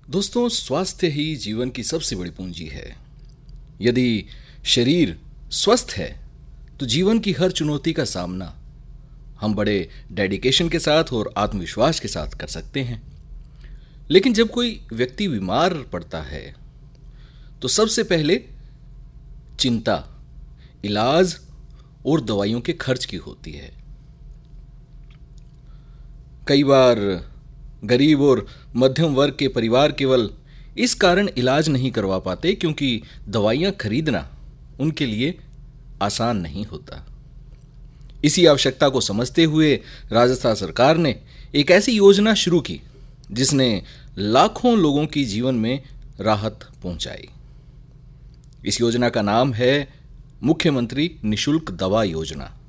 दोस्तों, स्वास्थ्य ही जीवन की सबसे बड़ी पूंजी है। यदि शरीर स्वस्थ है तो जीवन की हर चुनौती का सामना हम बड़े डेडिकेशन के साथ और आत्मविश्वास के साथ कर सकते हैं। लेकिन जब कोई व्यक्ति बीमार पड़ता है तो सबसे पहले चिंता इलाज और दवाइयों के खर्च की होती है। कई बार गरीब और मध्यम वर्ग के परिवार केवल इस कारण इलाज नहीं करवा पाते क्योंकि दवाइयां खरीदना उनके लिए आसान नहीं होता। इसी आवश्यकता को समझते हुए राजस्थान सरकार ने एक ऐसी योजना शुरू की जिसने लाखों लोगों की जीवन में राहत पहुंचाई। इस योजना का नाम है मुख्यमंत्री निशुल्क दवा योजना।